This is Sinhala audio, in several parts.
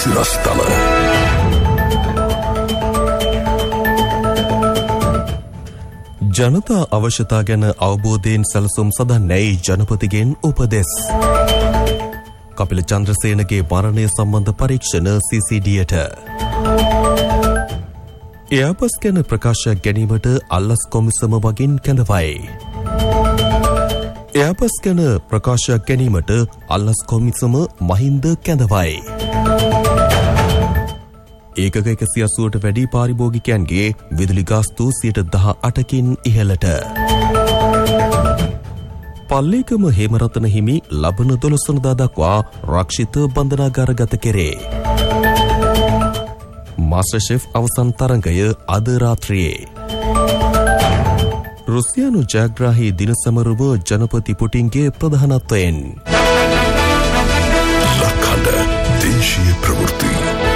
සිරස්තල ජනතා අවශ්‍යතා ගැන අවබෝධයෙන් සැලසුම් සදන්නයි ජනපතිගෙන් උපදෙස්. කපිල චන්ද්‍රසේනගේ මරණය සම්බන්ධ පරීක්ෂණ CCDට. එයාපස් ගැන ප්‍රකාශයක් ගැනීමට අල්ලස් කොමිසම මගින් කැඳවයි. එයාපස් ගැන ප්‍රකාශයක් ගැනීමට අල්ලස් කොමිසම මහින්ද කැඳවයි. ඒකක 180ට වැඩි පාරිභෝගිකයන්ගේ විදුලි ගාස්තු 18%කින් ඉහළට. පල්ලේකම හේමරතන හිමි ලබන 12 වනදා දක්වා රක්ෂිත බන්ධනාගාරගත කෙරේ. මාස්ටර් ෂෙෆ් අවසන් තරඟය අද රාත්‍රියේ. රුසියානු ජයග්‍රාහී දින සමරුව ජනපති පුටින්ගේ ප්‍රධානත්වයෙන්. ලක්හඬ දේශීය ප්‍රවෘත්ති.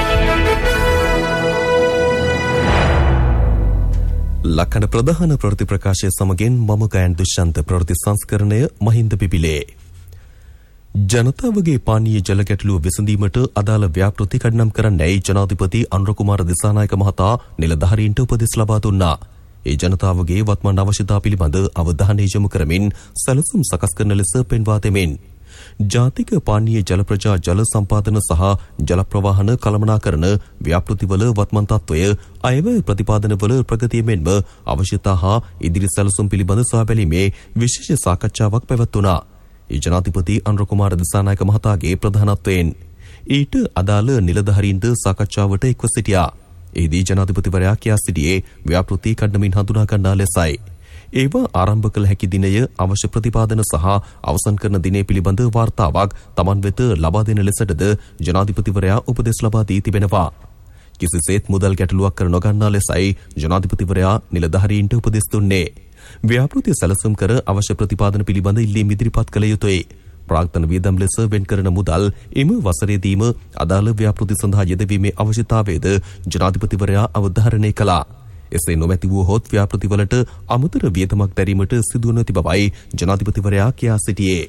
ලක්හඬ ප්‍රධාන ප්‍රවෘත්ති ප්‍රකාශය සමගින් මම ගයන් දුෂ්‍යන්ත ප්‍රවෘත්ති සංස්කරණය මහින්ද පිපිලේ. ජනතාවගේ පානීය ජල ගැටලුව විසඳීමට අදාළ ව්‍යාපෘති කඩනම් කරන්නයි ජනාධිපති අනුර කුමාර දිසානායක මහතා නිලධාරීන්ට උපදෙස් ලබා දුන්නා. ඒ ජනතාවගේ වත්මන් අවශ්‍යතා පිළිබඳ අවධානය යොමු කරමින් සැලසුම් සකස් කරන ලෙස පෙන්වා දෙමින් ජාතික පානීය ජල ප්‍රජා ජල සම්පාදන සහ ජල ප්‍රවාහන කළමනාකරන ව්‍යාපෘතිවල වත්මන් තත්ත්වය අයවැය ප්‍රතිපාදනවල ප්‍රගතිය මෙන්ම අවශ්‍යතා හා ඉදිරි සැලසුම් පිළිබඳ සොයා බැලීමේ විශේෂ සාකච්ඡාවක් පැවැත්වුණා. ඒ ජනාධිපති අනුර කුමාර දිසානායක මහතාගේ ප්‍රධානත්වයෙන් ඊට අදාළ නිලධාරීන්ද සාකච්ඡාවට එක්ව සිටියා. එහිදී ජනාධිපතිවරයා කියා සිටියේ ව්‍යාපෘති කඩනමින් හඳුනා ගන්නා ලෙසයි. ඒවා ආරම්භ කළ හැකි දිනය අවශ්‍ය ප්‍රතිපාදන සහ අවසන් කරන දිනය පිළිබඳ වාර්තාවක් Taman වෙත ලබා දෙන ලෙසටද ජනාධිපතිවරයා උපදෙස් ලබා දී තිබෙනවා. කිසිසේත් මුදල් ගැටලුවක් කර නොගන්නා ලෙසයි ජනාධිපතිවරයා නිලධාරීන්ට උපදෙස් දුන්නේ. ව්‍යාපෘති සැලසුම් කර අවශ්‍ය ප්‍රතිපාදන පිළිබඳ ඉල්ලීම් ඉදිරිපත් කළ යුතුයි. ප්‍රාග්ධන වියදම් ලෙස වෙන් කරන මුදල් එම වසරේදීම අදාළ ව්‍යාපෘති සඳහා යෙදවීමේ අවශ්‍යතාවයද ජනාධිපතිවරයා අවධාරණය කළා. එසේ නොමැති වූහොත් ව්‍යාපෘතිවලට අමතර වියදමක් දැරීමට සිදුව නැති බවයි ජනාධිපතිවරයා කියා සිටියේ.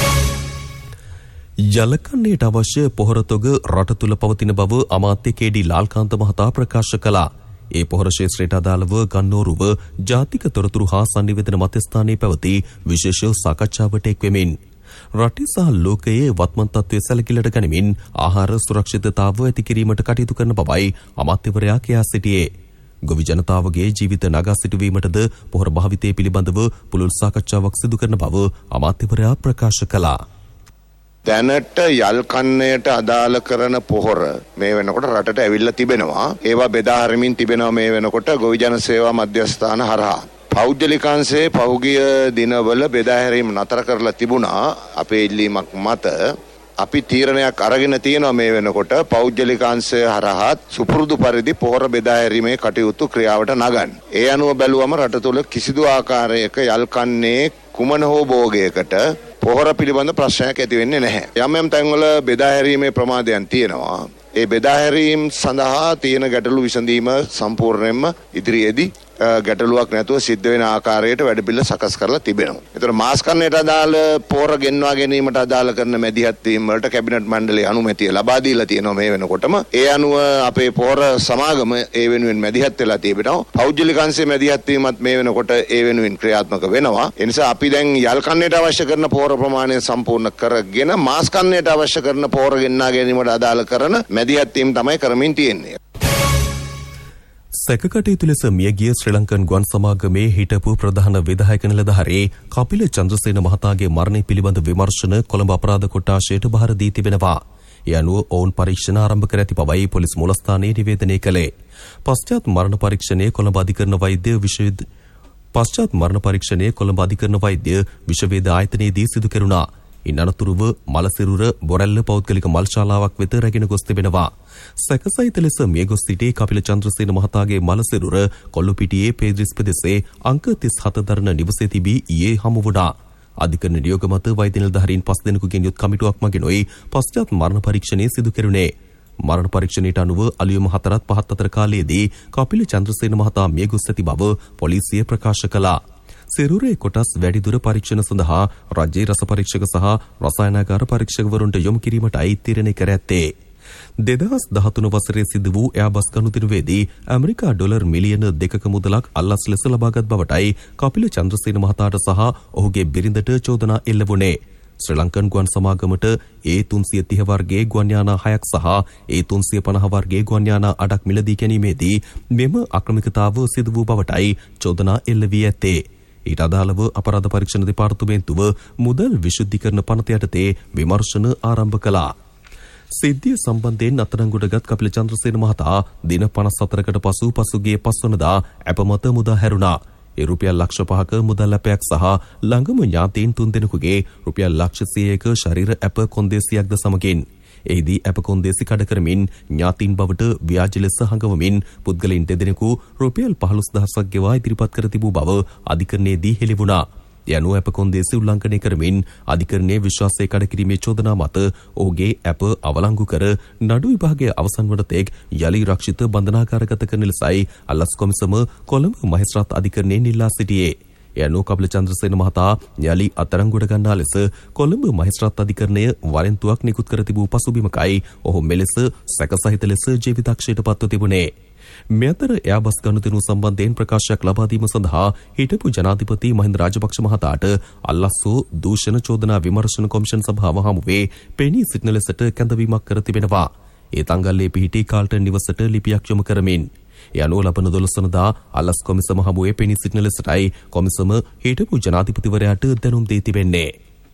ජලකන්නයට අවශ්‍ය පොහොර තොග රට තුළ පවතින බව අමාත්‍ය කේ.ඩී. ලාල්කාන්ත මහතා ප්‍රකාශ කළා. ඒ පොහොර ශේත්‍රයට අදාළව ගන්නෝරුව ජාතික තොරතුරු හා සංනිවේදන මධ්‍යස්ථානයේ පැවති විශේෂ සාකච්ඡාවට එක්වෙමින් රටේ සහ ලෝකයේ වත්මන් තත්ත්වය සැලකිල්ලට ගනිමින් ආහාර සුරක්ෂිතතාව ඇති කිරීමට කටයුතු කරන බවයි අමාත්‍යවරයා කියා සිටියේ. ගොවි ජනතාවගේ ජීවිත නගා සිටුවීමටද පොහොර භාවිතය පිළිබඳව පුළුල් සාකච්ඡාවක් සිදු කරන බව අමාත්‍යවරයා ප්‍රකාශ කළා. දැනට යල් කන්නයට අදාළ කරන පොහොර මේ වෙනකොට රටට ඇවිල්ලා තිබෙනවා. ඒවා බෙදා හරිමින් තිබෙනවා මේ වෙනකොට ගොවි ජන සේවා මධ්‍යස්ථාන හරහා. පෞද්ගලිකංශයේ පහුගිය දිනවල බෙදා හැරීම නතර කරලා තිබුණා. අපේ ඉල්ලීමක් මත අපි තීරණයක් අරගෙන තියෙනවා මේ වෙනකොට පෞද්ගලිකාංශය හරහා සුපුරුදු පරිදි පොහොර බෙදා හැරීමේ කටයුතු ක්‍රියාවට නගන්න. ඒ අනුව බැලුවම රට තුළ කිසිදු ආකාරයක යල් කන්නේ කුමන හෝ භෝගයකට පොහොර පිළිබඳ ප්‍රශ්නයක් ඇති වෙන්නේ නැහැ. යම් යම් තැන්වල බෙදා හැරීමේ ප්‍රමාදයන් තියෙනවා. ඒ බෙදා හැරීම් සඳහා තියෙන ගැටලු විසඳීම සම්පූර්ණයෙන්ම ඉදිරියේදී ගැටලුවක් නැතුව සිද්ධ වෙන ආකාරයට වැඩපිළිවෙල සකස් කරලා තිබෙනවා. ඒතර මාස් කන්නයට අදාළ පොහොර ගෙන්වා ගැනීමට අදාළ කරන මැදිහත් වීම වලට කැබිනට් මණ්ඩලයේ අනුමැතිය ලබා දීලා තියෙනවා මේ වෙනකොටම. ඒ අනුව අපේ පොහොර සමාගම ඒ වෙනුවෙන් මැදිහත් වෙලා තිබෙනවා. පෞද්ගලික අංශයේ මැදිහත් වීමත් මේ වෙනකොට ඒ වෙනුවෙන් ක්‍රියාත්මක වෙනවා. ඒ නිසා අපි දැන් යල් කන්නයට අවශ්‍ය කරන පොහොර ප්‍රමාණය සම්පූර්ණ කරගෙන මාස් කන්නයට අවශ්‍ය කරන පොහොර ගෙන්වා ගැනීමට අදාළ කරන මැදිහත් වීම තමයි කරමින් තියෙන්නේ. සැකකටයුතු ලෙස මියගිය ශ්‍රී ලංකන් ගුවන් සමාගමේ හිටපු ප්‍රධාන විධායක නිලධාරී කපිල චන්ද්‍රසේන මහතාගේ මරණය පිළිබඳ විමර්ශන කොළඹ අපරාධ කොට්ටාශයට බහර දී තිබෙනවා. ඒ අනුව ඔවුන් පරීක්ෂණ ආරම්භ කර ඇති බවයි පොලිස් මූලස්ථානයේ නිවේදනය කළේ. පශ්චාත් මරණ පරීක්ෂණයේ කොළඹ අධිකරණ වෛද්‍ය විශ්වවේද ආයතනයේදී සිදු කෙරුණා. ඉන් අනතුරුව මලසිරුර බොරැල්ල පෞද්ගලික මල් ශාලාවක් වෙත රැගෙන ගොස් තිබෙනවා. සැකසහිත ලෙස මිය ගොස් සිටි කපිල චන්ද්‍රසේන මහතාගේ මලසිරුර කොල්ලුපිටියේ පේද්‍රිස් ප්‍රදේශයේ අංක 37 දරන නිවසේ තිබී ඊයේ හමු වුණා. අධිකරණ නියෝග මත වෛද්‍ය නිලධාරීන් 5 දෙනෙකුගෙන් යුත් කමිටුවක් මගිනුයි පශ්චාත් මරණ පරීක්ෂණය සිදු කෙරුණේ. මරණ පරීක්ෂණයට අනුව අලුයම 4-5 අතර කාලයේදී කපිල චන්ද්‍රසේන මහතා මිය ගොස් ඇති බව පොලිසිය ප්‍රකාශ කළා. සිරුරේ කොටස් වැඩිදුර පරීක්ෂණ සඳහා රාජ්‍ය රස පරීක්ෂක සහ රසායනාගාර පරීක්ෂකවරුන්ට යොමු කිරීමටයි තීරණය කර ඇත්තේ. 2013 වසරේ සිදු වූ එයාබස් ගනුදෙනුවේදී ඇමරිකා ඩොලර් මිලියන 2ක මුදලක් අල්ලස් ලෙස ලබාගත් බවටයි කපිල චන්ද්‍රසේන මහතාට සහ ඔහුගේ බිරිඳට චෝදනා එල්ල වුණේ. ශ්‍රී ලංකන් ගුවන් සමාගමට A330 වර්ගයේ ගුවන් යානා 6ක් සහ A350 වර්ගයේ ගුවන් යානා 8ක් මිලදී ගැනීමේදී මෙම අක්‍රමිකතාව සිදු වූ බවටයි චෝදනා එල්ල වී ඇත්තේ. ඊට අදාළව අපරාධ පරීක්ෂණ දෙපාර්තමේන්තුව මුදල් විශුද්ධීකරණ පනත යටතේ විමර්ශන ආරම්භ කළා. සිද්ධිය සම්බන්ධයෙන් අත්අඩංගුවටගත් කපිල චන්ද්‍රසේන මහතා දින 54කට පසු පසුගිය 5 වනදා අපමත මුදා හැරුණා. ඒ රුපියල් ලක්ෂ 5ක මුදල් අපයක් සහ ළඟම ඥාතීන් 3 දෙනෙකුගේ රුපියල් ලක්ෂ 100ක ශරීර අප කොන්දේසියක්ද සමගින් එහිදී අප කොන්දේසි කඩ කරමින් ඥාතීන් බවට ව්‍යාජ ලෙස හඟවමින් පුද්ගලයන් දෙදෙනෙකු රුපියල් 15000ක් ගෙවා ඉදිරිපත් කර තිබූ බව අධිකරණයේදී හෙළි වුණා. යනු අප කොන්දේසි උල්ලංඝනය කරමින් අධිකරණයේ විශ්වාසය කඩ කිරීමේ චෝදනා මත ඔහුගේ අප අවලංගු කර නඩු විභාගයේ අවසන් වන තෙක් යලි රක්ෂිත බන්ධනාගාරගත කරන ලෙසයි අල්ලස් කොමිසම කොළඹ මහේස්ත්‍රාත් අධිකරණයෙන් ඉල්ලා සිටියේ. යනු කපිල චන්ද්‍රසේන මහතා යලි අත්අඩංගුවට ගන්නා ලෙස කොළඹ මහේස්ත්‍රාත් අධිකරණය වරෙන්තුවක් නිකුත් කර තිබූ පසුබිමකයි ඔහු මෙලෙස සැකසහිත ලෙස ජීවිතක්ෂයට පත්ව තිබුණේ. මෙතර එයාබස් ගනුදෙනු සම්බන්ධයෙන් ප්‍රකාශයක් ලබා දීම සඳහා හිටපු ජනාධිපති මහින්ද රාජපක්ෂ මහතාට අල්ලස් වූ දූෂණ චෝදනා විමර්ශන කොමිෂන් සභාව හමුවේ පෙනී සිටින ලෙසට කැඳවීමක් කර තිබෙනවා. ඒ තංගල්ලේ පිහිටි කාල්ටන් නිවසට ලිපියක් යොමු කරමින් යනු ලබන 12 වනදා අල්ලස් කොමිසම හමුවේ පෙනී සිටින ලෙසටයි කොමිසම හිටපු ජනාධිපතිවරයාට දැනුම් දී තිබෙන්නේ.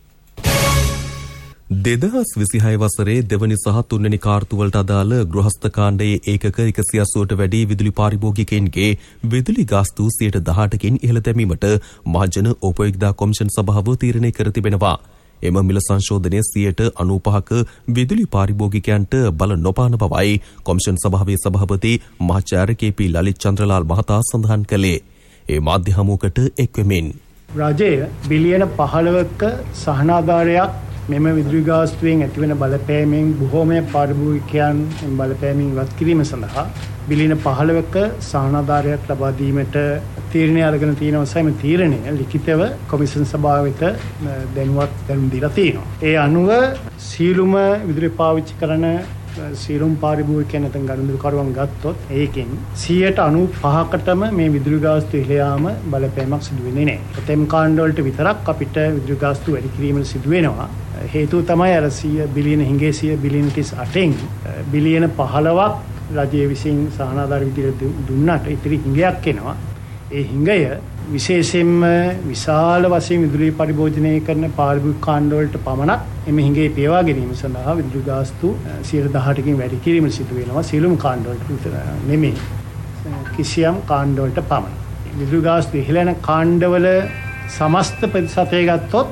2026 වසරේ දෙවනි සහ තුන්වෙනි කාර්තුවලට අදාළ ගෘහස්ත කාණ්ඩයේ ඒකක 180ට වැඩි විදුලි පාරිභෝගිකයන්ගේ විදුලි ගාස්තු 18%කින් ඉහළ දැමීමට මහජන උපයෝගිතා කොමිෂන් සභාව තීරණය කර තිබෙනවා. එම මිල සංශෝධනය 95%ක විදුලි පාරිභෝගිකයන්ට බල නොපාන බවයි කොමිෂන් සභාවේ සභාපති මහාචාර්ය KP ලලිත් චන්ද්‍රලාල් මහතා සඳහන් කළේ. ඒ මාධ්‍ය හමුවකට එක්වෙමින් රජය බිලියන 15ක සහනාධාරයක් මෙම විදුලි ගාස්තුවෙන් ඇතිවන බලපෑමෙන් බොහෝමය පාරිභෝගිකයන් බලපෑමින් ඉවත් කිරීම සඳහා බිලියන 15ක සහනාධාරයක් ලබා දීමට තීරණය අරගෙන තියෙනවා. සෑම තීරණය ලිඛිතව කොමිෂන් සභාව වෙත දැනුම් දීලා තියෙනවා. ඒ අනුව සීලුම විදුලි පාවිච්චි කරන සීලුම් පාරිභෝගිකයන් නැත්නම් ගනුදෙනුකරුවන් ගත්තොත් ඒකෙන් 95%කටම මේ විදුලි ගාස්තු ඉහළ යාම බලපෑමක් සිදු වෙන්නේ නැහැ. ප්‍රථම කාණ්ඩ වලට විතරක් අපිට විදුලි ගාස්තු වැඩි කිරීමට සිදු වෙනවා. හේතුව තමයි අර 100 බිලියන හිඟේ 100 බිලියන 38න් බිලියන 15ක් රජයේ විසින් සහනාධාර විදිහට දුන්නාට ඉතිරි හිඟයක් එනවා. ඒ හිඟය විශේෂයෙන්ම විශාල වශයෙන් විදුලි පරිභෝජනය කරන පාරිභෝගික කාණ්ඩ වලට පමණක් එමෙ හිඟේ පියවා ගැනීම සඳහා විදුලි ගාස්තු 18%කින් වැඩි කිරීමට සිදු වෙනවා. සියලුම කාණ්ඩ වලට විතර නෙමෙයි, කිසියම් කාණ්ඩ වලට පමණයි. විදුලි ගාස්තු ඉහළ යන කාණ්ඩවල සමස්ත ප්‍රතිශතය ගත්තොත්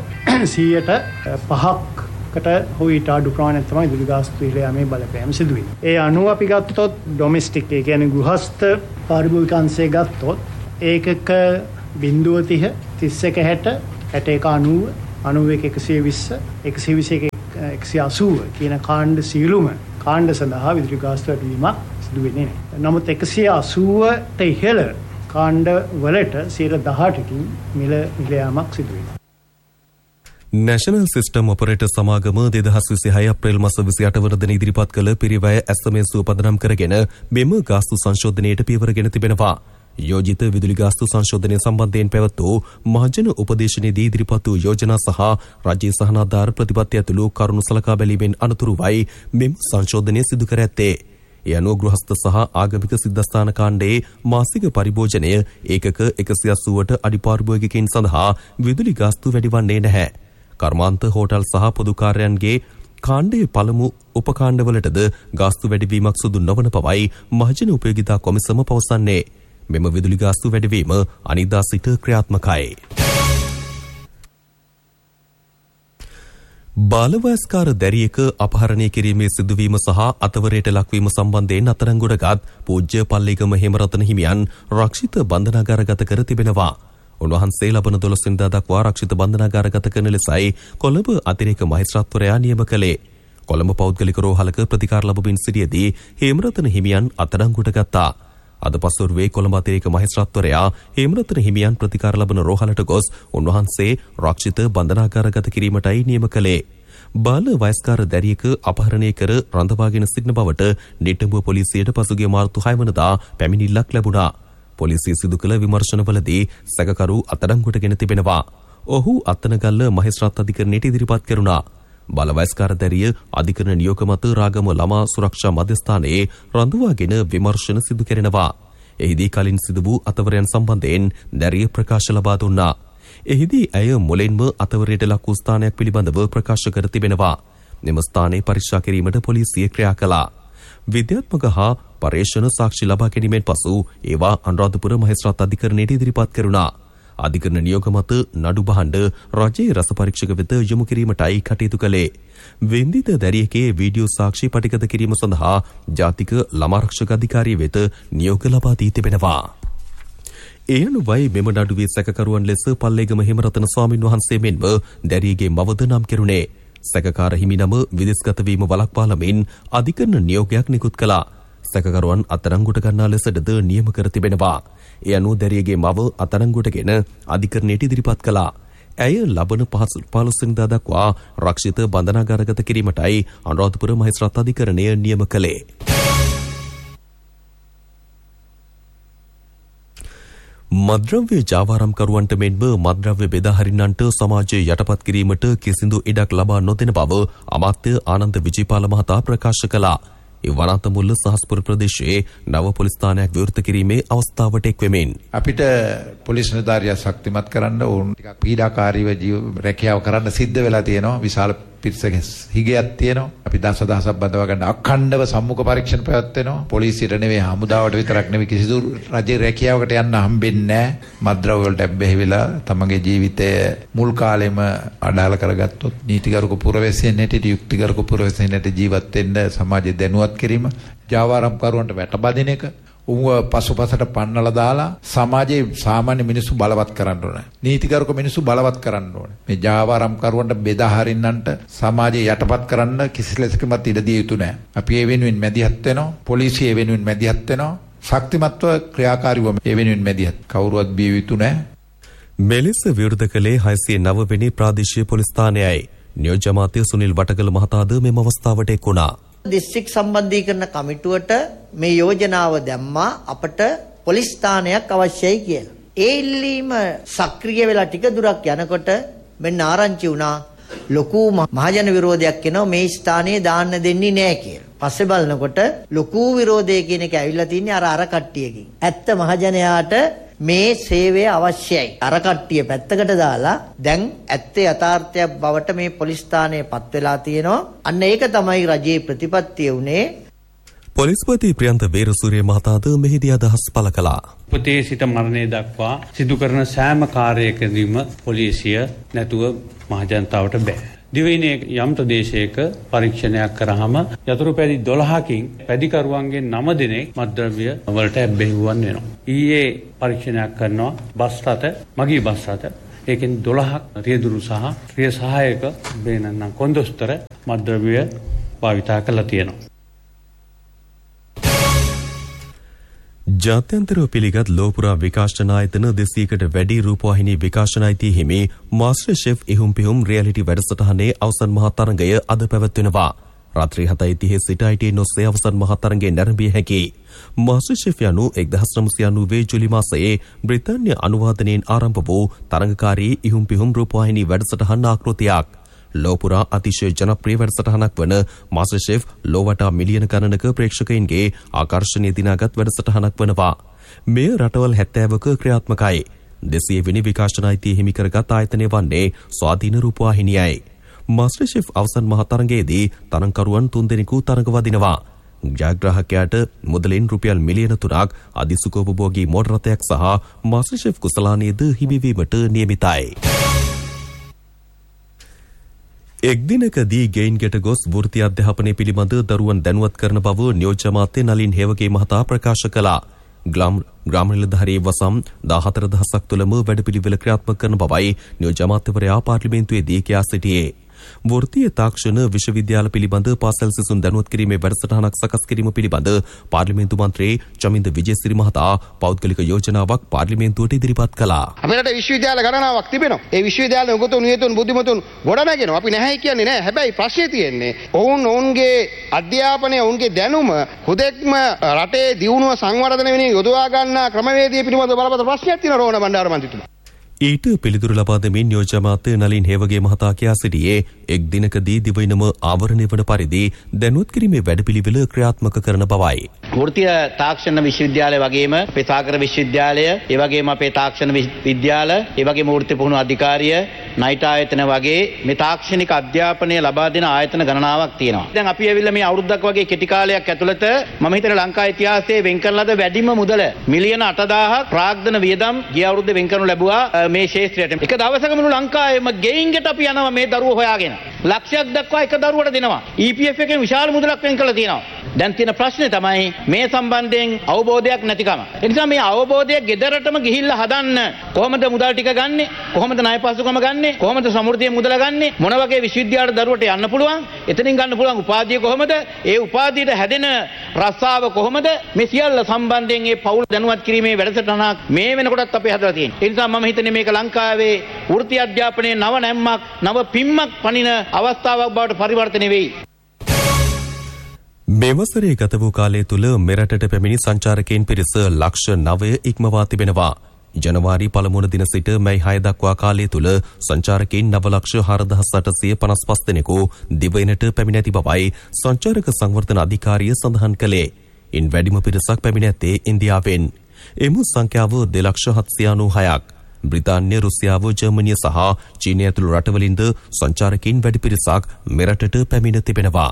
5%කට හෝ ඊට අඩු ප්‍රමාණයක් තමයි විදුලි ගාස්තු ඉහළ යාමේ බලපෑම සිදු වෙන්නේ. ඒ අනුව අපි ගත්තොත් ඩොමෙස්ටික්, ඒ කියන්නේ ගෘහස්ත පාරිභෝගික අංශය ගත්තොත් ඒකක 0.30 3160 6190 91 120 121 කියන කාණ්ඩ සීලුම කාණ්ඩ සඳහා විදුලි ගාස්තු වැඩිවීමක් සිදු වෙන්නේ නැහැ. නමුත් 180ට ඉහළ කාණ්ඩ වලට 18%කින් මිල යාමක් සිදු වෙනවා. නැෂනල් සිස්ටම් ඔපරේටර් සමාගම 2026 අප්‍රේල් මාස 28 වන දින ඉදිරිපත් කළ පිරිවැය ඇස්තමේසුව පදනම් කරගෙන මෙම ගාස්තු සංශෝධනයට පියවරගෙන තිබෙනවා. යෝජිත විදුලි ගාස්තු සංශෝධනය සම්බන්ධයෙන් පැවැත් වූ මහජන උපදේශනයේදී ඉදිරිපත් වූ යෝජනා සහ රජයේ සහනාධාර ප්‍රතිපත්ති ඇතුළු කරුණු සලකා බැලීමෙන් අනතුරුවයි මෙම සංශෝධනය සිදු කර ඇත්තේ. ඒ අනුව ගෘහස්ත සහ ආගමික සිද්ධාස්ථාන කාණ්ඩයේ මාසික පරිභෝජනය ඒකක 180ට අඩි පාරිභෝගිකයින් සඳහා විදුලි ගාස්තු වැඩිවන්නේ නැහැ. කර්මාන්ත හෝටල් සහ පොදු කාර්යයන්ගේ කාණ්ඩයේ පළමු උපකාණ්ඩවලටද ගාස්තු වැඩිවීමක් සිදු නොවන බවයි මහජන උපයෝගිතා කොමිසම පවසන්නේ. මෙම විදුලි ගාස්තු වැඩිවීම අනිදා සිට ක්‍රියාත්මකයි. බාලවයස්කාර දැරියක අපහරණය කිරීමේ සිදුවීම සහ අතවරයට ලක්වීම සම්බන්ධයෙන් අත්අඩංගුවටගත් පූජ්‍ය පල්ලේගම හේමරතන හිමියන් රක්ෂිත බන්ධනාගාරගත කර තිබෙනවා. උන්වහන්සේ ලබන 12 වෙනිදා දක්වා රක්ෂිත බන්ධනාගාරගත කරන ලෙසයි කොළඹ අතිරේක මහේස්ත්‍රාත්වරයා නියම කළේ. කොළඹ පෞද්ගලික රෝහලක ප්‍රතිකාර ලැබමින් සිටියේදී හේමරතන හිමියන් අත්අඩංගුවට ගත්තා. අද පසුරුවේ කොළඹ අතිරේක මහේස්ත්‍රාත්වරයා හේමරතන හිමියන් ප්‍රතිකාර ලබන රෝහලට ගොස් උන්වහන්සේ රක්ෂිත බන්ධනාගාරගත කිරීමටයි නියම කළේ. බාල වයස්කාර දැරියක අපහරණය කර රඳවාගෙන සිටින බවට නිට්ටඹුව පොලිසියට පසුගිය මාර්තු 6 වනදා පැමිණිල්ලක් ලැබුණා. පොලිසිය සිදු කළ විමර්ශනවලදී සැකකරු අත්අඩංගුවටගෙන තිබෙනවා. ඔහු අත්තනගල්ල මහේස්ත්‍රාත් අධිකරණයට ඉදිරිපත් කෙරුණා. බාල වයස්කාර දැරිය අධිකරණ නියෝග මත රාගම ළමා සුරක්ෂා මධ්‍යස්ථානයේ රඳවාගෙන විමර්ශන සිදු කෙරෙනවා. එහිදී කලින් සිදු වූ අතවරයන් සම්බන්ධයෙන් දැරිය ප්‍රකාශ ලබා දුන්නා. එහිදී ඇය මුලින්ම අතවරයට ලක් වූ ස්ථානයක් පිළිබඳව ප්‍රකාශ කර තිබෙනවා. මෙම ස්ථානයේ පරීක්ෂා කිරීමට පොලිසිය ක්‍රියා කළා. විද්‍යාත්මක හා පර්යේෂණ සාක්ෂි ලබා ගැනීමෙන් පසු ඒවා අනුරාධපුර මහේස්ත්‍රාත් අධිකරණයට ඉදිරිපත් කෙරුණා. අධිකරණ නියෝග මත නඩු බහඬ රජයේ රස පරීක්ෂක වෙත යොමු කිරීමටයි කටයුතු කළේ. වෙන්දිත දැරියකේ වීඩියෝ සාක්ෂි පටිගත කිරීම සඳහා ජාතික ළමාරක්ෂක අධිකාරිය වෙත නියෝග ලබා දී තිබෙනවා. ඒ අනුවයි මෙම නඩුවේ සැකකරුවන් ලෙස පල්ලේගම හිමරතන ස්වාමින් වහන්සේ මෙන්ම දැරියගේ මවද නම් කෙරුණේ. සැකකාර හිමි නම විදෙස්ගත වීම වළක්වාලමින් අධිකරණ නියෝගයක් නිකුත් කළා. සැකකරුවන් අත්අඩංගුවට ගන්නා ලෙසද නියම කර තිබෙනවා. ඒ අනුව දැරියගේ මව අත්අඩංගුවටගෙන අධිකරණයට ඉදිරිපත් කළා. ඇය ලබන 15 වෙනිදා දක්වා රක්ෂිත බන්ධනාගාරගත කිරීමටයි අනුරාධපුර මහේස්ත්‍රාත් අධිකරණය නියම කළේ. මද්‍රව්‍ය ජාවාරම්කරුවන්ට මෙන්ම මද්‍රව්‍ය බෙදාහරින්නන්ට සමාජයේ යටපත් කිරීමට කිසිදු ඉඩක් ලබා නොදෙන බව අමාත්‍ය ආනන්ද විජේපාල මහතා ප්‍රකාශ කළා. ඒ වනාන්තමුල්ල සහස්පුර ප්‍රදේශයේ නව පොලිස් ස්ථානයක් විවෘත කිරීමේ අවස්ථාවට එක්වෙමින් අපිට පොලිස් නිලධාරියා ශක්තිමත් කරන්න ඕන ටිකක් පීඩාකාරීව රැකියාව කරන්න සිද්ධ වෙලා තියෙනවා. විශාල පිරිසක හිගයක් තියෙනවා. අපි දසදහසක් බඳව ගන්න අඛණ්ඩව සම්මුඛ පරීක්ෂණ පැවැත්වෙනවා. පොලිසියට නෙවෙයි හමුදාවට විතරක් නෙවෙයි කිසිදු රජයේ රැකියාවකට යන්න හම්බෙන්නේ නැහැ. මද්ද්‍රව්‍ය වලට ඇබ්බැහි වෙලා තමගේ ජීවිතය මුල් කාලෙම අඩාල කරගත්තොත් නීතිගරුක පුරවැසියන් හැටියට යුක්තිගරුක පුරවැසියන් හැටියට ජීවත් වෙන්න සමාජය දැනුවත් කිරීම, ජාවාරම්කරුවන්ට වැටබදින එක, උන්ව පසුපසට පන්නලා දාලා සමාජයේ සාමාන්‍ය මිනිස්සු බලවත් කරන්න ඕනේ. නීතිගරුක මිනිස්සු බලවත් කරන්න ඕනේ. මේ ජාවාරම්කරුවන්ට බෙදා හරින්නන්ට සමාජයේ යටපත් කරන්න කිසි ලෙසකවත් ඉඩ දිය යුතු නැහැ. අපි ඒ වෙනුවෙන් මැදිහත් වෙනවා. පොලිසිය ඒ වෙනුවෙන් මැදිහත් වෙනවා. ශක්තිමත්ව ක්‍රියාකාරීව ඒ වෙනුවෙන් මැදිහත්. කවුරුවත් බිය යුතු නැහැ. මෙලෙස විරුද්ධ කළේ 609 වෙනි ප්‍රාදේශීය පොලිස් ස්ථානයයි. නියෝජ්‍ය අමාත්‍ය සුනිල් වටකල මහතාද මෙම අවස්ථාවට එක්ුණා. දිස්ත්‍රික් සම්බන්ධීකරණ කමිටුවට මේ යෝජනාව දැම්මා අපට පොලිස් ස්ථානයක් අවශ්‍යයි කියලා. ඒ ඉල්ලීම සක්‍රිය වෙලා ටික දුරක් යනකොට මෙන්න ආරංචි වුණා ලොකු මහජන විරෝධයක් එනවා මේ ස්ථානයේ දාන්න දෙන්නේ නැහැ කියලා. පස්සේ බලනකොට ලොකු විරෝධය කියන එක ඇවිල්ලා තින්නේ අර කට්ටියකින්. ඇත්ත මහජනයාට මේ සේවය අවශ්‍යයි. අර කට්ටිය පැත්තකට දාලා දැන් ඇත්තේ යථාර්ථයක් බවට මේ පොලිස් ස්ථානය පත් වෙලා තියෙනවා. අන්න ඒක තමයි රජයේ ප්‍රතිපත්තිය උනේ. පොලිස්පති ප්‍රියන්ත වීරසූරිය මහතාද මෙහිදී අදහස් පළ කළා. උපතේ සිට මරණය දක්වා සිදු කරන සෑම කාර්යයකදීම පොලිසිය නැතුව මහජනතාවට බෑ. දිවයිනේ යම් ප්‍රදේශයක පරීක්ෂණයක් කරාම යතුරු පැදි 12කින් පැදිකරුවන්ගේ 9 දෙනෙක් මත්ද්‍රව්‍ය වලට ඇබ්බැහිවන් වෙනවා. ඊයේ පරීක්ෂණයක් කරනවා බස් රථ, මගී බස් රථ. ඒකෙන් 12ක් රියදුරු සහ ක්‍රියා සහායක බේනන්න කොන්දොස්තර මත්ද්‍රව්‍ය භාවිතා කරලා තියෙනවා. ජාත්‍යන්තරව පිළිගත් ලෝපුරා විකාශන ආයතන 200කට වැඩි රූපවාහිනී විකාශන අයිතිය හිමි මාස්ටර් ෂෙෆ් ඉහුම් පිහුම් රියැලිටි වැඩසටහනේ අවසන් මහා තරඟය අද පැවැත්වෙනවා. රාත්‍රී 7:30 සිට ITN ඔස්සේ අවසන් මහා තරඟය නැරඹිය හැකියි. මාස්ටර් ෂෙෆ් යනු 1990 ජූලි මාසයේ බ්‍රිතාන්‍ය අනුවාදනයෙන් ආරම්භ වූ තරඟකාරී ඉහුම් පිහුම් රූපවාහිනී වැඩසටහන ආකෘතියක්. ලෝපුරා අතිශය ජනප්‍රිය වැඩසටහනක් වන මාස්ටර් ෂෙෆ් ලෝවටා මිලියන ගණනක ප්‍රේක්ෂකයින්ගේ ආකර්ෂණීය දිනාගත් වැඩසටහනක් වනවා. මෙය රටවල් 70ක ක්‍රියාත්මකයි. 200 වෙනි විකාශන අයිතිය හිමි කරගත් ආයතනය වන්නේ ස්වාධීන රූපවාහිනියයි. මාස්ටර් ෂෙෆ් අවසන් මහා තරඟයේදී තරඟකරුවන් 3 දෙනෙකු තරඟ වදිනවා. ජයග්‍රාහකයාට මුදලින් රුපියල් මිලියන 3ක් අධිසුඛෝපභෝගී මෝටර රථයක් සහ මාස්ටර් ෂෙෆ් කුසලානියද හිමිවීමට නියමිතයි. එක් දිනකදී ගෙයින්ගට ගොස් වෘත්ති අධ්‍යාපනය පිළිබඳ දරුවන් දැනුවත් කරන බව නියෝජ්‍ය අමාත්‍ය නලින් හේවගේ මහතා ප්‍රකාශ කළා. ග්‍රාම නිලධාරී වසම් 14000ක් තුළම වැඩපිළිවෙල ක්‍රියාත්මක කරන බවයි නියෝජ්‍ය අමාත්‍යවරයා පාර්ලිමේන්තුවේදී කියා සිටියේ. වෘත්තීය තාක්ෂණ විශ්වවිද්‍යාල පිළිබඳ පාසල් සිසුන් දැනුවත් කිරීමේ වැඩසටහනක් සකස් කිරීම පිළිබඳ පාර්ලිමේන්තු මන්ත්‍රී චමින්ද විජේසිරි මහතා පෞද්ගලික යෝජනාවක් පාර්ලිමේන්තුවට ඉදිරිපත් කළා. අපිට විශ්වවිද්‍යාල ගණනාවක් තිබෙනවා. ඒ විශ්වවිද්‍යාල උගතුන් නියතුන් බුද්ධිමතුන් ගොඩනගෙනවා. අපි නැහැ කියන්නේ නැහැ. හැබැයි ප්‍රශ්නේ තියෙන්නේ ඔවුන්ගේ අධ්‍යාපනය ඔවුන්ගේ දැනුම හුදෙක්ම රටේ දියුණුව සංවර්ධනය වෙන යොදවා ගන්නා ක්‍රමවේදය පිළිබඳව බලපෑම ප්‍රශ්නයක් තියෙනවා රෝණ බණ්ඩාර මන්ත්‍රීතුමා. ඊට පිළිතුරු ලබා දෙමින් නියෝජ්‍ය අමාත්‍ය නලින් හේවගේ මහතා කියා සිටියේ එක් දිනකදී දිවයිනම ආවරණය වන පරිදි දැනුවත් කිරීමේ වැඩපිළිවෙල ක්‍රියාත්මක කරන බවයි. වෘත්තීය තාක්ෂණ විශ්වවිද්‍යාලය වගේම අපේ සාගර විශ්වවිද්‍යාලය, ඒ වගේම අපේ තාක්ෂණ විද්‍යාල, ඒ වගේම වෘත්ති පුහුණු අධිකාරිය, නයිට් ආයතන වගේ මේ තාක්ෂණික අධ්‍යාපනය ලබා දෙන ආයතන ගණනාවක් තියෙනවා. දැන් අපි ඇවිල්ලා මේ අවුරුද්දක් වගේ කෙටි කාලයක් ඇතුළත මම හිතන්නේ ලංකා ඉතිහාසයේ වෙන් කරන ලද වැඩිම මුදල මිලියන 8000ක් ප්‍රාග්ධන වියදම් ගිය අවුරුද්දේ වෙන් කරනු ලැබුවා මේ ශේත්‍රයට. එක දවසක මුළු ලංකාවේම ගෙයින්කට අපි යනවා මේ දරුවෝ හොයාගෙන. ලක්ෂයක් දක්වා එක දරුවට දෙනවා. EPF එකෙන් විශාල මුදලක් වෙන් කරලා තියෙනවා. දැන් තියෙන ප්‍රශ්නේ තමයි මේ සම්බන්ධයෙන් අවබෝධයක් නැතිකම. ඒ නිසා මේ අවබෝධය ගෙදරටම ගිහිල්ලා හදන්න. කොහොමද මුදල් ටික ගන්නෙ? කොහොමද ණය පහසුකම ගන්නෙ? කොහොමද සමෘද්ධිය මුදල ගන්නෙ? මොන වගේ විශ්වවිද්‍යාලයට දරුවට යන්න පුළුවන්? එතනින් ගන්න පුළුවන් උපාධිය කොහොමද? ඒ උපාධියට හැදෙන රස්සාව කොහොමද? මේ සියල්ල සම්බන්ධයෙන් මේ පෞල් දැනුවත් කිරීමේ වැඩසටහනක් මේ වෙනකොටත් අපි හදලා තියෙනවා. ඒ නිසා මම හිතන්නේ මේක ලංකාවේ වෘත්ති අධ්‍යාපනයේ නව නැම්මක්, නව පිම්මක් පනින අවස්ථාවක් බවට පරිවර්තනය වෙයි. මෙවසරේ ගත වූ කාලය තුල මෙරටට පැමිණි සංචාරකයන් පිරිස ලක්ෂ 9 ඉක්මවා තිබෙනවා. ජනවාරි පළමුවන දින සිට මැයි 6 දක්වා කාලය තුල සංචාරකයන් 9,4855 දෙනෙකු දිවයිනට පැමිණ ඇති බවයි සංචාරක සංවර්ධන අධිකාරිය සඳහන් කළේ. ඉන් වැඩිම පිරිසක් පැමිණ ඇත්තේ ඉන්දියාවෙන්. එම සංඛ්‍යාව 2,796ක්. බ්‍රිතාන්‍ය, රුසියාව, ජර්මනිය සහ චීනය ඇතුළු රටවලින්ද සංචාරකයන් වැඩි පිරිසක් මෙරටට පැමිණ තිබෙනවා.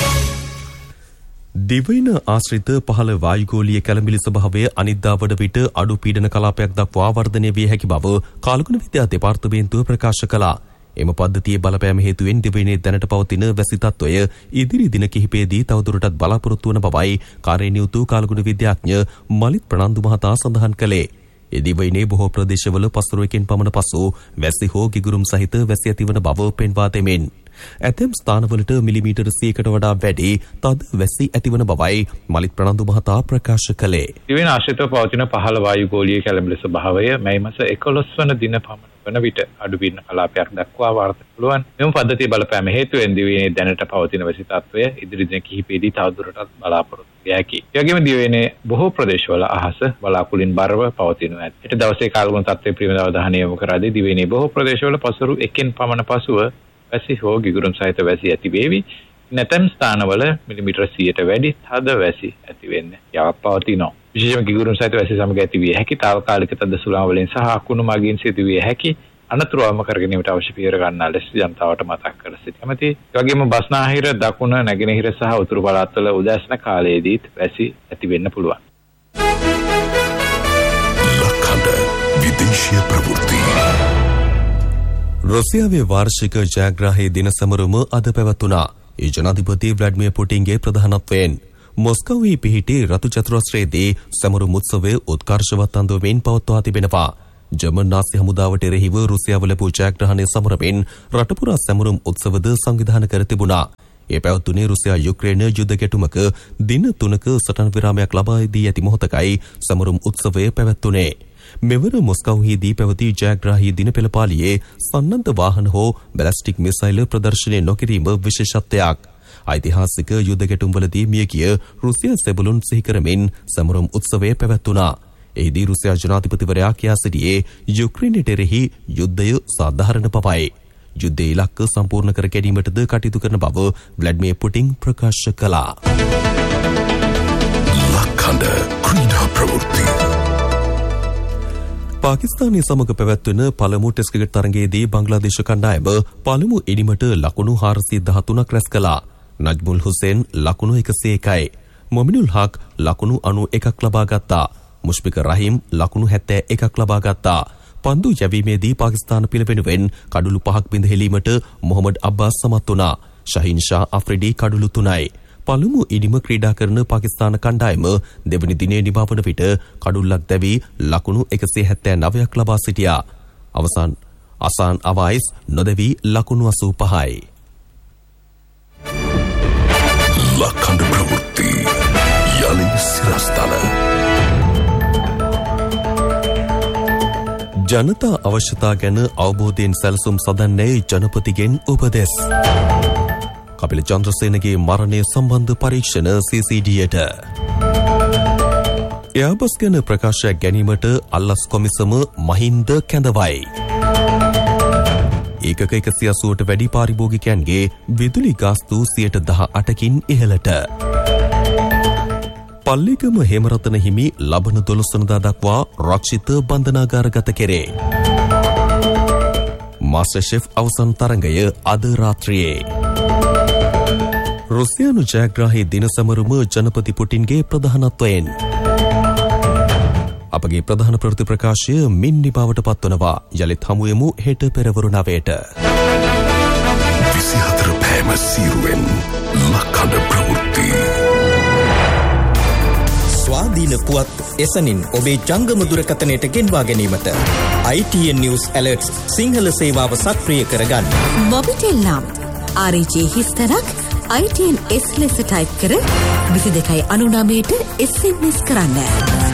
දිවයින ආශ්‍රිත පහළ වායුගෝලීය කැළඹිලි ස්වභාවය අනිද්දා වන විට අඩු පීඩන කලාපයක් දක්වා වර්ධනය විය හැකි බව කාලගුණ විද්‍යා දෙපාර්තමේන්තුව ප්‍රකාශ කළා. එම පද්ධතියේ බලපෑම හේතුවෙන් දිවයිනේ දැනට පවතින වැසි තත්ත්වය ඉදිරි දින කිහිපයේදී තවදුරටත් බලාපොරොත්තු වන බවයි කාර්යනියුතු කාලගුණ විද්‍යාඥ මලිත් ප්‍රනන්දු මහතා සඳහන් කළේ. එදිවයිනේ බොහෝ ප්‍රදේශවල පස්වරුවකින් පමණ පසු වැසි හෝ ගිගුරුම් සහිත වැසි ඇතිවන බව පෙන්වා දෙමින් ඇතැම් ස්ථානවලට මිලිමීටර 100කට වඩා වැඩි තද වැසි ඇතිවන බවයි මලිත් ප්‍රනන්දු මහතා ප්‍රකාශ කළේ. දිවයින ආශ්‍රිතව පවතින පහළ වායුගෝලීය කැළඹිලි ස්වභාවය මැයි මාස 11 වන දින පමණ වන විට අඩු පීඩන කලාපයක් දක්වා වාර්තා පුළුවන්. මෙම පද්ධතිය බලපෑම හේතුවෙන් දිවයිනේ දැනට පවතින වැසි තත්ත්වය ඉදිරි දින කිහිපයේදී තවදුරටත් බලාපොරොත්තු විය හැකියි. ඒ වගේම දිවයිනේ බොහෝ ප්‍රදේශවල අහස වලාකුළින් බරව පවතිනු ඇත. ඊට දවසේ කාලගුණ තත්ත්වය පිළිබඳව අවධානය යොමු කරද්දී දිවයිනේ බොහෝ ප්‍රදේශවල පසුරු එකෙන් පමණ පසුව වැසි හෝ ගිගුරුම් සහිත වැසි ඇති වේවි. නැතම් ස්ථානවල මිලිමීටර 100ට වැඩි තද වැසි ඇති වෙන්න යාවක් පවතිනවා. විශේෂයෙන්ම ගිගුරුම් සහිත වැසි සමග ඇති විය හැකි తాවකාලික තද සුළං වලින් සහ අකුණු මගින් සිදු විය හැකි අනතුරුවම කරගැනීමට අවශ්‍ය පියවර ගන්නා ලෙස ජනතාවට මතක් කර සිටිමි. ඒ වගේම බස්නාහිර, දකුණ, නැගෙනහිර සහ උතුරු පළාත්වල උදෑසන කාලයේදීත් වැසි ඇති වෙන්න පුළුවන්. ලක්හඬ විදේශීය ප්‍රවෘත්ති. රුසියාවේ වාර්ෂික ජයග්‍රාහී දින සමරුම අද පැවැත්වුණා. ඒ ජනාධිපති ව්ලාඩිමිර් පුටින්ගේ ප්‍රධානත්වයෙන් මොස්කෝවේ පිහිටි රතු චතුරස්‍රයේදී සමරුම් උත්සවය උත්කර්ෂවත් අන්දමින් පවත්වා තිබෙනවා. ජර්මන් නාසි හමුදාවට එරෙහිව රුසියාව ලැබූ ජයග්‍රහණය සමරමින් රටපුරා සැමරුම් උත්සවද සංවිධානය කර තිබුණා. ඒ පැවැත්වුණේ රුසියා යුක්‍රේන යුද්ධ ගැටුමක දින 3ක සටන් විරාමයක් ලබා දී ඇති මොහොතකයි සමරුම් උත්සවය පැවැත්වුණේ. මෙවර මොස්කෝවේදී පැවති ජයග්‍රාහී දින පෙළපාලියේ සන්නද්ධ වාහන හෝ බැලිස්ටික් මිසයිල් ප්‍රදර්ශනය නොකිරීම විශේෂත්වයක්. ඓතිහාසික යුද්ධ ගැටුම්වලදී මියගිය රුසියා සෙබළුන් සිහි කරමින් සමරුම් උත්සවය පැවැත්වුණා. එහිදී රුසියා ජනාධිපතිවරයා කියා සිටියේ යුක්‍රේනයට එරෙහි යුද්ධය සාධාරණ බවයි. යුද්ධයේ ඉලක්ක සම්පූර්ණ කර ගැනීමටද කටයුතු කරන බව ව්ලාඩිමිර් පුටින් ප්‍රකාශ කළා. ලක්හඬ ක්‍රීඩා ප්‍රවෘත්ති. පාකිස්තානය සමග පැවැත්වෙන පළමු ටෙස්ට් ක්‍රිකට් තරගයේදී බංග්ලාදේශ කණ්ඩායම පළමු ඉනිමට ලකුණු 413ක් රැස් කළා. නජ්මුල් හුසේන් ලකුණු 101යි. මොමිනුල් හක් ලකුණු 91ක් ලබා ගත්තා. මුෂ්ෆික රහීම් ලකුණු 71ක් ලබා ගත්තා. පන්දු යැවීමේදී පාකිස්තාන පිළ වෙනුවෙන් කඩුළු 5ක් බිඳ හෙලීමට මොහමඩ් අබ්බාස් සමත් වුණා. ශහීන් ෂා අෆ්රිඩි කඩුළු 3යි. පළමු ඉනිම ක්‍රීඩා කරන පාකිස්තාන කණ්ඩායම දෙවනි දිනේ නිමවන විට කඩුල්ලක් දැවි ලකුණු 179ක් ලබා සිටියා. අසාන් අවායිස් නොදැවි ලකුණු 85යි. ලක්කන්ඩ ප්‍රවෘත්ති යළි සිරස්තල ජනතා අවශ්‍යතා ගැන අවබෝධයෙන් සැලසුම් සදන්නේ ජනපතිගෙන් උපදෙස්. කපිල චන්ද්‍රසේනගේ මරණය සම්බන්ධ පරීක්ෂණ CCDයට. එයාබස් ගැන ප්‍රකාශයක් ගැනීමට අල්ලස් කොමිසම මහින්ද කැඳවයි. ඒකක 180ට වැඩි පාරිභෝගිකයන්ගේ විදුලි ගාස්තු 18%කින් ඉහළට. පල්ලිගම හේමරතන හිමි ලබන 12 වෙනිදා දක්වා රක්ෂිත බන්ධනාගාරගත කෙරේ. මාස්ටර් ෂෙෆ් අවසන් තරඟය අද රාත්‍රියේ. රුසියානු ජයග්‍රාහී දින සමරුම ජනපති පුටින්ගේ ප්‍රධානත්වයෙන්. අපගේ ප්‍රධාන ප්‍රවෘත්ති ප්‍රකාශය මින් නිබවට පත්වනවා. යලිත් හමුවෙමු හෙට පෙරවරු 9ට. 24 පෑම සීරුවෙන් ලක්කඩ ප්‍රවෘත්ති. ස්වාධීන පුවත් එසනින් ඔබේ ජංගම දුරකථනයට ගෙන්වා ගැනීමට ITN News Alerts සිංහල සේවාව සක්‍රිය කරගන්න. මොබිටෙල් නම් RJ හිස්තරක් ITN S ලෙස ටයිප් කර 2299ට SMS කරන්න.